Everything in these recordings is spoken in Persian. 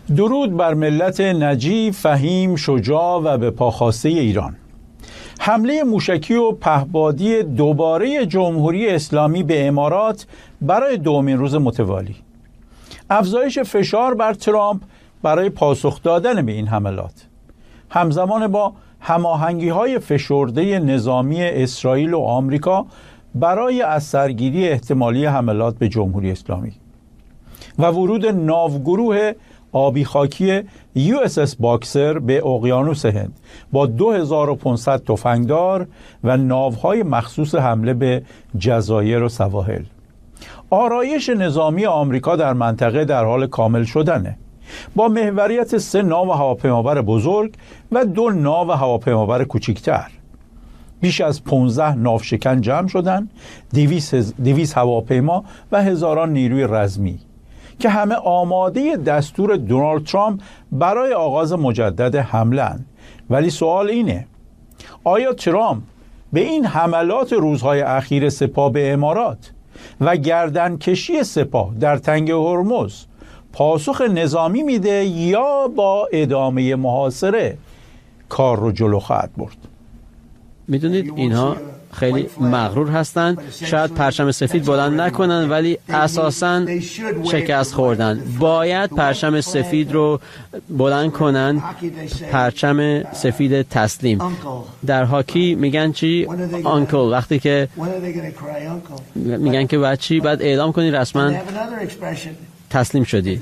درود بر ملت نجیب، فهیم، شجاع و به پاخواسته ایران. حمله موشکی و پهپادی دوباره جمهوری اسلامی به امارات برای دومین روز متوالی. افزایش فشار بر ترامپ برای پاسخ دادن به این حملات، همزمان با هماهنگی‌های فشرده نظامی اسرائیل و آمریکا برای از سرگیری احتمالی حملات به جمهوری اسلامی و ورود ناوگروه آبی خاکی USS باکسر به اقیانوس هند با 2500 تفنگدار و ناوهای مخصوص حمله به جزایر و سواحل. آرایش نظامی آمریکا در منطقه در حال کامل شدنه، با محوریت 3 ناو هواپیمابر بزرگ و 2 ناو هواپیمابر کوچکتر. بیش از 15 ناوشکن جمع شدن، 200 هواپیما و هزاران نیروی رزمی که همه آماده دستور دونالد ترامپ برای آغاز مجدد حمله اند. ولی سوال اینه: آیا ترامپ به این حملات روزهای اخیر سپاه به امارات و گردنکشی سپاه در تنگ هرمز پاسخ نظامی میده یا با ادامه محاصره کار رو جلو خواهد برد؟ میدونید اینها خیلی مغرور هستند، شاید پرچم سفید بلند نکنن ولی اساساً شکست خوردن. باید پرچم سفید رو بلند کنن، پرچم سفید تسلیم. در هاکی میگن چی؟ آنکل. وقتی که میگن که بعد چی؟ بعد اعلام کنی رسما تسلیم شدی.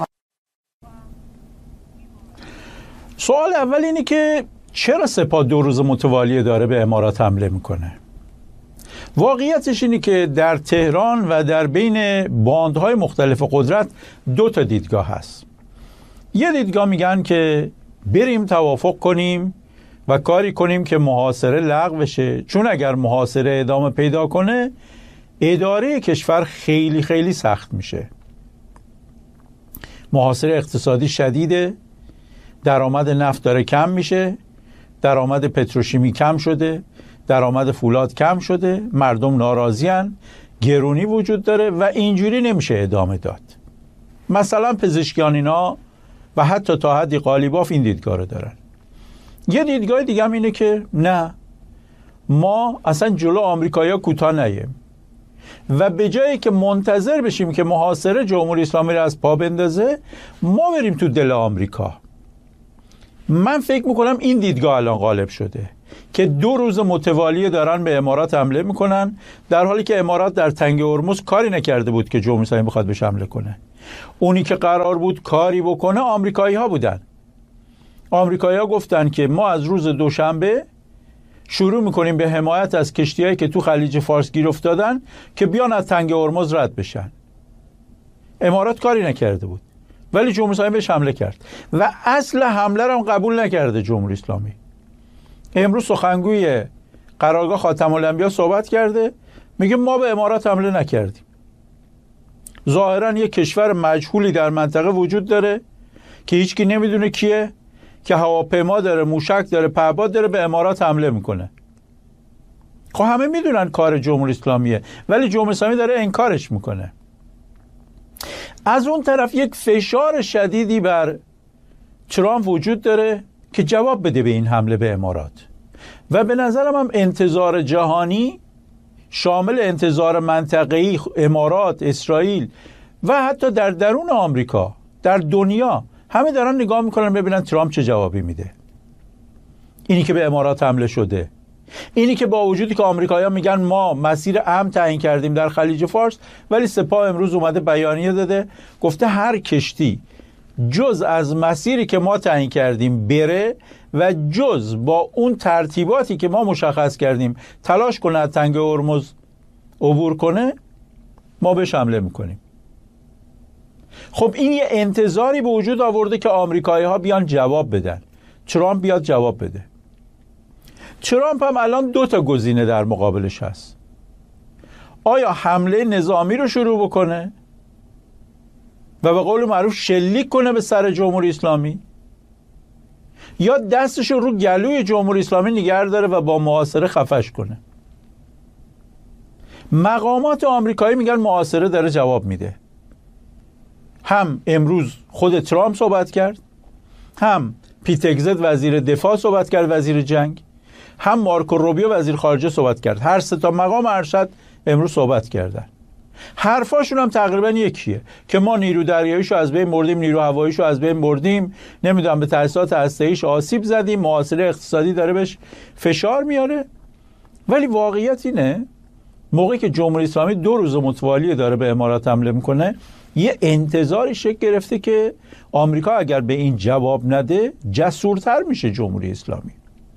سوال اول اینه که چرا سپاه 2 روز متوالی داره به امارات حمله میکنه؟ واقعیتش اینه که در تهران و در بین باندهای مختلف قدرت 2 تا دیدگاه هست. یه دیدگاه میگن که بریم توافق کنیم و کاری کنیم که محاصره لغو بشه، چون اگر محاصره ادامه پیدا کنه اداره کشور خیلی خیلی سخت میشه. محاصره اقتصادی شدیده، درآمد نفت داره کم میشه، درآمد پتروشیمی کم شده، درآمد فولاد کم شده، مردم ناراضی‌اند، گرونی وجود داره و اینجوری نمیشه ادامه داد. مثلا پزشکیان اینا و حتی تا حدی قالیباف این دیدگاه رو دارن. یه دیدگاه دیگه هم اینه که نه، ما اصلا جلو آمریکایی‌ها کوتاه نیاییم و به جایی که منتظر بشیم که محاصره جمهوری اسلامی رو از پا بندازه، ما بریم تو دل آمریکا. من فکر میکنم این دیدگاه الان غالب شده که 2 روز متوالی دارن به امارات حمله میکنن، در حالی که امارات در تنگ هرمز کاری نکرده بود که جمهوری اسلامی بخواد بهش حمله کنه. اونی که قرار بود کاری بکنه آمریکایی ها بودن. آمریکایی ها گفتن که ما از روز دوشنبه شروع میکنیم به حمایت از کشتیایی که تو خلیج فارس گیر افتادن که بیان از تنگ هرمز رد بشن. امارات کاری نکرده بود ولی جمهوری اسلامی بهش حمله کرد و اصل حمله رو هم قبول نکرده جمهوری اسلامی. امروز سخنگوی قرارگاه خاتم الانبیا صحبت کرده، میگه ما به امارات حمله نکردیم. ظاهرا یک کشور مجهولی در منطقه وجود داره که هیچکی نمیدونه کیه، که هواپیما داره، موشک داره، پهپاد داره، به امارات حمله میکنه. خب همه میدونن کار جمهوری اسلامیه ولی جمهوری اسلامی داره انکارش میکنه. از اون طرف یک فشار شدیدی بر ترامپ وجود داره که جواب بده به این حمله به امارات و به نظرم هم انتظار جهانی شامل انتظار منطقه‌ای، امارات، اسرائیل و حتی در درون آمریکا، در دنیا، همه دارن نگاه میکنن ببینن ترامپ چه جوابی میده. اینی که به امارات حمله شده، اینی که با وجودی که آمریکایی‌ها میگن ما مسیر امن تعیین کردیم در خلیج فارس، ولی سپاه امروز اومده بیانیه داده، گفته هر کشتی جز از مسیری که ما تعیین کردیم بره و جز با اون ترتیباتی که ما مشخص کردیم تلاش کنه از تنگ هرمز عبور کنه، ما بهش حمله میکنیم. خب این یه انتظاری به وجود آورده که آمریکایی‌ها بیان جواب بدن، ترامپ بیاد جواب بده. ترامپ هم الان 2 تا گزینه در مقابلش هست: آیا حمله نظامی رو شروع بکنه و به قول معروف شلیک کنه به سر جمهوری اسلامی، یا دستش رو گلوی جمهوری اسلامی نگه داره و با محاصره خفش کنه. مقامات آمریکایی میگن محاصره داره جواب میده. هم امروز خود ترامپ صحبت کرد، هم پیتگزت وزیر دفاع صحبت کرد، وزیر جنگ، هم مارکو روبیو وزیر خارجه صحبت کرد. هر سه تا مقام ارشد امروز صحبت کردن. حرفاشون هم تقریبا یکیه که ما نیرو دریاییشو از بین بردیم، نیرو هواییشو از بین بردیم، نمیدونم به تأسیسات هسته‌ایش آسیب زدیم، محاصره اقتصادی داره بهش فشار میاره. ولی واقعیت اینه موقعی که جمهوری اسلامی 2 روز متوالی داره به امارات حمله میکنه، یه انتظاری شکل گرفته که آمریکا اگر به این جواب نده جسورتر میشه جمهوری اسلامی.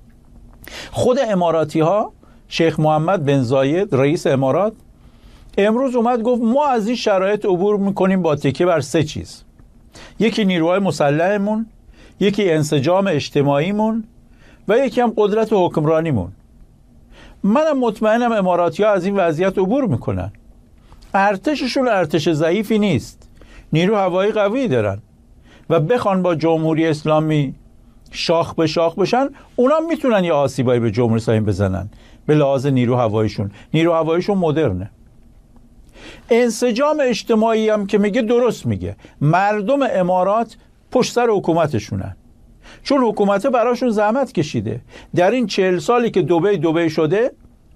خود اماراتی ها، شیخ محمد بن زاید رئیس امارات امروز اومد گفت ما از این شرایط عبور میکنیم با تکیه بر 3 چیز: یکی نیروهای مسلحمون، یکی انسجام اجتماعیمون و یکی هم قدرت حکمرانیمون. منم مطمئنم اماراتی ها از این وضعیت عبور میکنن. ارتششون ارتش ضعیفی نیست، نیرو هوایی قوی دارن و بخوان با جمهوری اسلامی شاخ به شاخ بشن، اونا میتونن یه آسیبایی به جمهوری اسلامی بزنن به لحاظ نیرو هواییشون. نیرو هواییشون مدرنه. انسجام اجتماعی هم که میگه درست میگه، مردم امارات پشت سر حکومتشونن، چون حکومت براشون زحمت کشیده. در این 40 سالی که دبی شده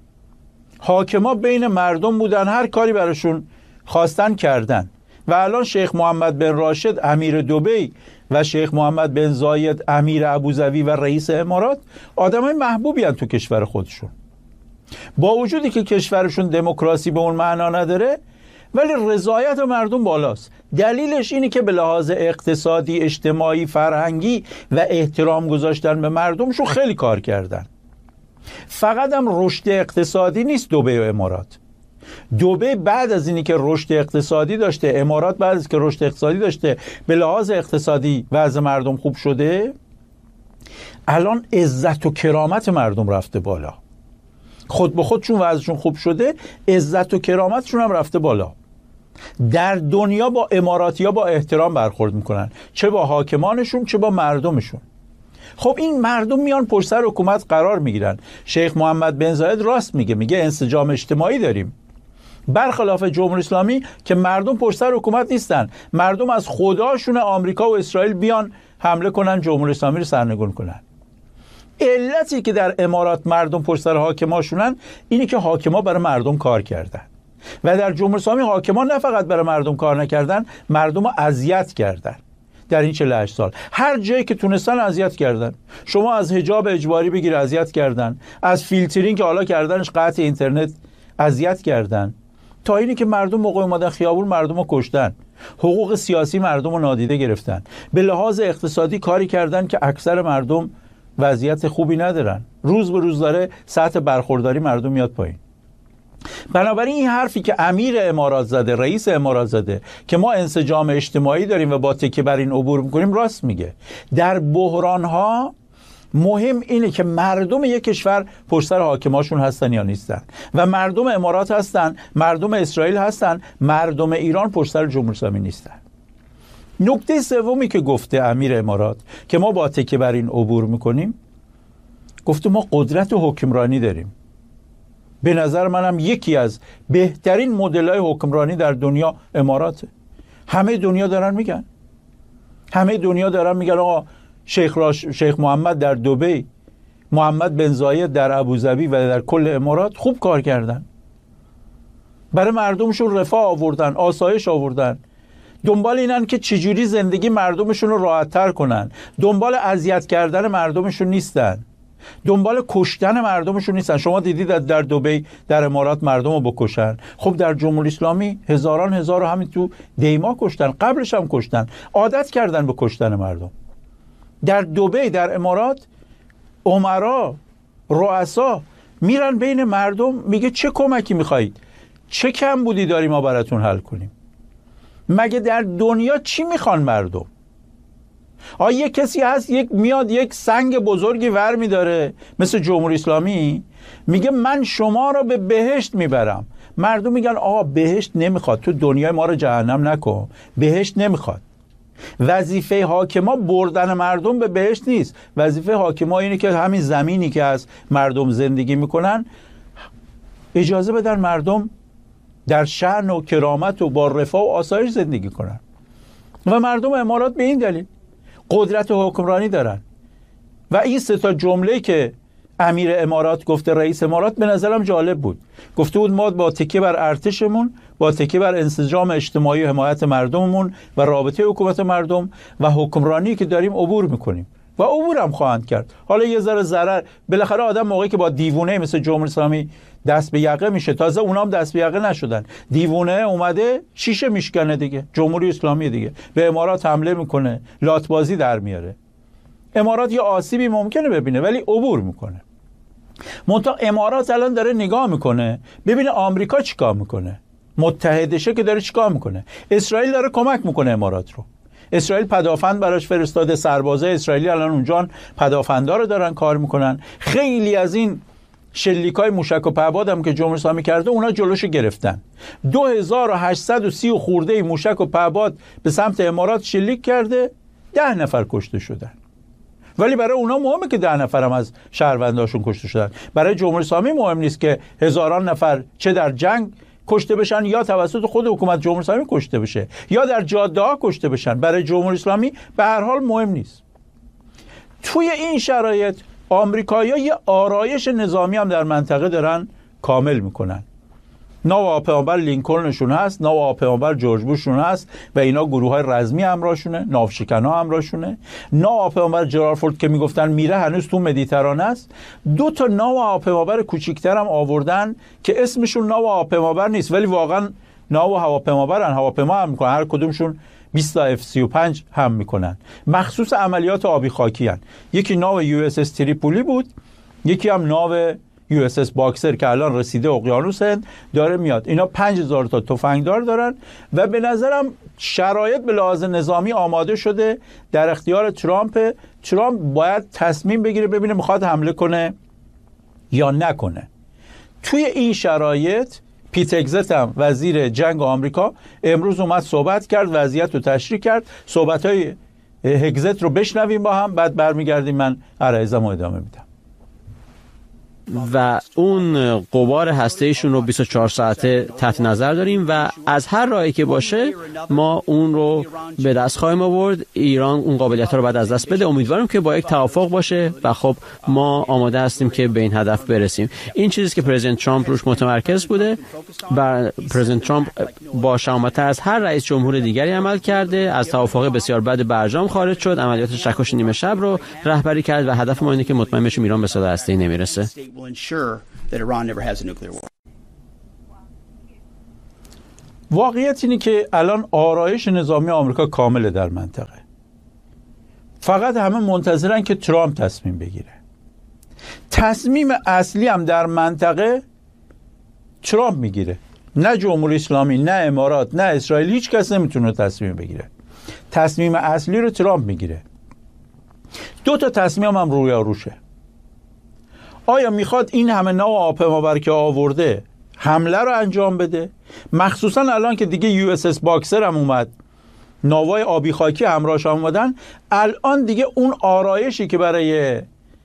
حاکما بین مردم بودن، هر کاری براشون خواستن کردن. و الان شیخ محمد بن راشد امیر دبی و شیخ محمد بن زاید امیر ابوظبی و رئیس امارات آدمای محبوبی هستند تو کشور خودشون، با وجودی که کشورشون دموکراسی به اون معنا نداره، ولی رضایت مردم بالاست. دلیلش اینه که به لحاظ اقتصادی، اجتماعی، فرهنگی و احترام گذاشتن به مردمشون خیلی کار کردن. فقط هم رشد اقتصادی نیست دبی و امارات. دبی بعد از اینی که رشد اقتصادی داشته، امارات بعد از که رشد اقتصادی داشته، به لحاظ اقتصادی وضع مردم خوب شده، الان عزت و کرامت مردم رفته بالا. خود به خودشون وضعشون خوب شده، عزت و کرامتشون هم رفته بالا. در دنیا با اماراتی‌ها با احترام برخورد میکنن، چه با حاکمانشون چه با مردمشون. خب این مردم میان پشت سر حکومت قرار میگیرن. شیخ محمد بن زاید راست میگه انسجام اجتماعی داریم، برخلاف جمهوری اسلامی که مردم پشت سر حکومت نیستن. مردم از خداشون آمریکا و اسرائیل بیان حمله کنن جمهوری اسلامی رو سرنگون کنن. علتی که در امارات مردم پشت سر حاکماشونن اینه که حاکما برای مردم کار کردن و در جمهوری اسلامی حاکما نه فقط برای مردم کار نکردن، مردم رو اذیت کردن. در این 48 سال هر جایی که تونستن اذیت کردن. شما از حجاب اجباری بگیر اذیت کردن، از فیلترینگ که حالا کردنش قطع اینترنت اذیت کردن، تا اینی که مردم موقع اومدن خیابون مردم رو کشتن، حقوق سیاسی مردم رو نادیده گرفتن. به لحاظ اقتصادی کاری کردن که اکثر مردم وضعیت خوبی ندارن. روز به روز داره سطح برخورداری مردم میاد پایین. بنابراین این حرفی که امیر امارات زده، رئیس امارات زده که ما انسجام اجتماعی داریم و با تکیه بر این عبور میکنیم، راست میگه. در بحران‌ها مهم اینه که مردم یک کشور پشت سر حاکماشون هستن یا نیستن، و مردم امارات هستن، مردم اسرائیل هستن، مردم ایران پشت سر جمهوری اسلامی نیستن. نکته سومی که گفته امیر امارات که ما با تکیه بر این عبور میکنیم، گفته ما قدرت حکمرانی داریم. به نظر منم یکی از بهترین مدل‌های حکمرانی در دنیا اماراته. همه دنیا دارن میگن آقا شیخ محمد در دبی، محمد بن زاید در ابوظبی و در کل امارات خوب کار کردن، برای مردمشون رفاه آوردن، آسایش آوردن. دنبال اینن که چجوری زندگی مردمشون رو راحت‌تر کنن، دنبال اذیت کردن مردمشون نیستن، دنبال کشتن مردمشون نیستن. شما دیدید در دبی، در امارات مردم رو بکشن. خب در جمهوری اسلامی هزاران هزار رو همین تو دیما کشتن، قبلش هم کشتن، عادت کردن به کشتن مردم. در دبی، در امارات، امرا، رؤسا میرن بین مردم، میگه چه کمکی میخواید، چه کم بودی داریم ما براتون حل کنیم. مگه در دنیا چی میخوان مردم؟ یک کسی هست میاد یک سنگ بزرگی ور میداره مثل جمهوری اسلامی، میگه من شما رو به بهشت میبرم. مردم میگن آقا بهشت نمیخواد، تو دنیای ما رو جهنم نکن، بهشت نمیخواد. وظیفه حاکما بردن مردم به بهشت نیست. وظیفه حاکما اینه که همین زمینی که از مردم زندگی میکنن اجازه بدن مردم در شأن و کرامت و با رفاه و آسایش زندگی کنن. و مردم امارات به این دلیل قدرت حکمرانی دارن. و این سه تا جمله که امیر امارات گفته، رئیس امارات، به نظرم جالب بود. گفته بود ما با تکیه بر ارتشمون، با تکیه بر انسجام اجتماعی و حمایت مردممون و رابطه حکومت مردم و حکمرانی که داریم عبور میکنیم و عبور هم خواهند کرد. حالا یه ذره ضرر، بالاخره آدم موقعی که با دیوونه مثل جمهوری اسلامی دست به یقه میشه، تازه اونا هم دست به یقه نشدن، دیوونه اومده شیشه میشکنه دیگه، جمهوری اسلامی دیگه به امارات حمله میکنه، لاتبازی در میاره. امارات یه آسیبی ممکنه ببینه ولی عبور میکنه. منتها امارات الان داره نگاه میکنه ببینه آمریکا چیکار میکنه، متحدشه که داره چیکار میکنه. اسرائیل داره کمک میکنه امارات رو. اسرائیل پدافند براش فرستاده، سربازای اسرائیلی الان اونجا پدافندا رو دارن کار میکنن. خیلی از این شلیکای موشک و پهپاد هم که جمهوری اسلامی کرده اونا جلوشو گرفتن. 2830 خورده موشک و پهپاد به سمت امارات شلیک کرده، 10 نفر کشته شدن. ولی برای اونا مهمه که 10 نفر هم از شهرونداشون کشته شدن. برای جمهوری اسلامی مهم نیست که هزاران نفر چه در جنگ کشته بشن یا توسط خود حکومت جمهوری اسلامی کشته بشه یا در جاده‌ها کشته بشن. برای جمهوری اسلامی به هر حال مهم نیست. توی این شرایط آمریکایی‌ها یه آرایش نظامی هم در منطقه دارن کامل میکنن. ناوه‌پیمانبر لینکلنشون هست، ناوه‌پیمانبر جورج بوششون هست و اینا گروه‌های رزمی همراهشونه، ناوشکن‌ها همراهشونه. ناوه‌پیمانبر جرالفورد که میگفتن میره هنوز تو مدیترانه است. 2 تا ناوه‌پیمانبر کوچیک‌تر هم آوردن که اسمشون ناوه‌پیمانبر نیست ولی واقعا ناو هواپیمابرن، هواپیما هم میکنن، هر کدومشون 20 تا F-35 هم میکنن، مخصوص عملیات آبی خاکی هن. یکی ناو USS تریپولی بود، یکی هم ناو USS باکسر که الان رسیده اقیانوس هند داره میاد. اینا 5000 تا تفنگدار دارن و به نظرم شرایط به لحاظ نظامی آماده شده، در اختیار ترامپ. ترامپ باید تصمیم بگیره ببینه میخواد حمله کنه یا نکنه. توی این شرایط پیت هگزت هم وزیر جنگ آمریکا امروز اومد صحبت کرد، وضعیت رو تشریح کرد. صحبت‌های هگزت رو بشنویم با هم، بعد برمیگردیم من عرایزم رو ادامه میدم. و اون غبار هسته‌ایشون رو 24 ساعته تحت نظر داریم و از هر راهی که باشه ما اون رو به دست خواهیم آورد. ایران اون قابلیت‌ها رو بعد از دست بده. امیدوارم که با یک توافق باشه و خب ما آماده هستیم که به این هدف برسیم. این چیزی که پرزیدنت ترامپ روش متمرکز بوده و پرزیدنت ترامپ با شجاعت‌تر از هر رئیس جمهور دیگری عمل کرده، از توافق بسیار بد برجام خارج شد، عملیات چکش نیمه شب رو رهبری کرد و هدف ما اینه که مطمئن بشیم ایران به سلاح هسته‌ای نمیرسه. will ensure that Iran never has a nuclear war. واقعیت اینه که الان آرایش نظامی آمریکا کامله در منطقه. فقط همه منتظرن که ترامپ تصمیم بگیره. تصمیم اصلی هم در منطقه ترامپ میگیره. نه جمهوری اسلامی، نه امارات، نه اسرائیل، هیچ کس نمیتونه تصمیم بگیره. تصمیم اصلی رو ترامپ میگیره. 2 تا تصمیم هم روشه. آیا میخواد این همه ناو هواپیمابر که آورده حمله رو انجام بده؟ مخصوصا الان که دیگه USS باکسر هم اومد، ناوای آبی خاکی همراهش هم اومدن، الان دیگه اون آرایشی که برای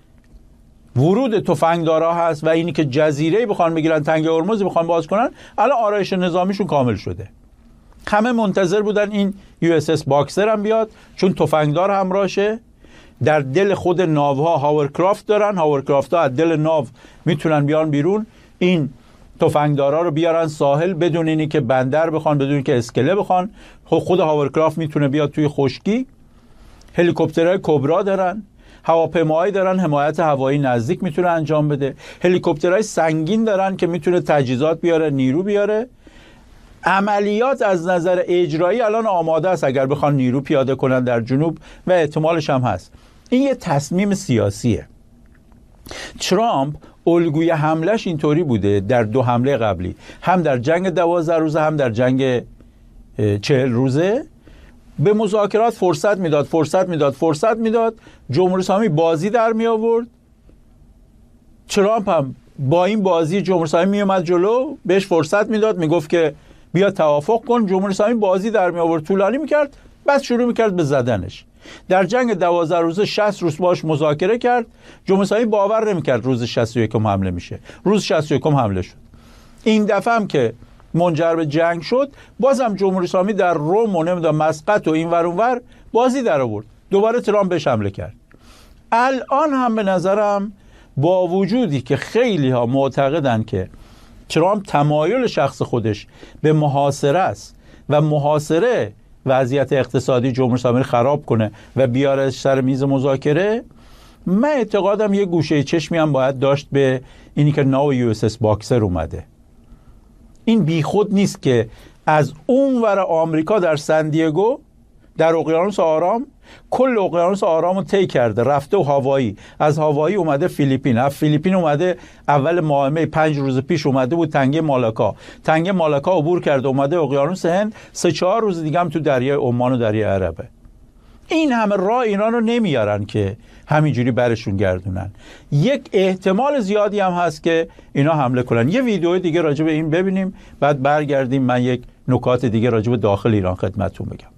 ورود تفنگدارا هست و اینی که جزیره بخوان بگیرن، تنگه هرمز بخوان باز کنن، الان آرایش نظامیشون کامل شده. همه منتظر بودن این USS باکسر هم بیاد چون تفنگدار همراهشه. در دل خود ناوها هاورکرافت دارن، هاورکرافت ها از دل ناو میتونن بیان بیرون، این تفنگدارا رو بیارن ساحل بدون اینی که بندر بخوان، بدون اینی که اسکله بخوان. خود هاورکرافت میتونه بیاد توی خشکی. هلیکوپترهای کبرا دارن، هواپیماهایی دارن حمایت هوایی نزدیک میتونه انجام بده، هلیکوپترهای سنگین دارن که میتونه تجهیزات بیاره، نیرو بیاره. عملیات از نظر اجرایی الان آماده است اگر بخوان نیرو پیاده کنن در جنوب و احتمالش هم هست. این یه تصمیم سیاسیه. ترامپ الگوی حملش اینطوری بوده در 2 حمله قبلی، هم در جنگ 12 روزه هم در جنگ 40 روزه، به مذاکرات فرصت میداد. جمهوری اسلامی بازی در می آورد، ترامپ هم با این بازی جمهوری اسلامی می اومد جلو، بهش فرصت میداد، میگفت که بیا توافق کن. جمهوری اسلامی بازی در می آورد، طولانی میکرد، بعد شروع میکرد به زدنش. در جنگ 12 روزه 60 روز باش مذاکره کرد. جمهوری اسلامی باور نمیکرد روز 61 حمله میشه. روز 61 حمله شد. این دفعه هم که منجر به جنگ شد، بازم جمهوری اسلامی در روم و نمیدونم مسقط و این ور اون ور بازی در آورد، دوباره ترامپ بهش حمله کرد. الان هم به نظرم با وجودی که خیلی ها معتقدن که ترامپ تمایل شخص خودش به محاصره است و محاصره وضعیت اقتصادی جمهوری اسلامی خراب کنه و بیارش سر میز مذاکره، من اعتقادم یه گوشه چشمی هم باید داشت به اینی که ناو یو اس اس باکسر اومده. این بیخود نیست که از اون ور آمریکا در سن دیگو در اقیانوس آرام کل اقیانوس آرام رو طی کرده، رفته و هاوایی، از هاوایی اومده فیلیپین، از فیلیپین اومده اول ماه می 5 روز پیش اومده بود تنگه مالاکا، تنگه مالاکا عبور کرده اومده اقیانوس هند، 3-4 روز دیگه هم تو دریای عمان و دریای عربه. این همه راه اینا رو نمیارن که همینجوری برشون گردونن. یک احتمال زیادی هم هست که اینا حمله کنن. یه ویدیو دیگه راجع به این ببینیم، بعد برگردیم من یک نکات دیگه راجع به داخل ایران خدمتتون بگم.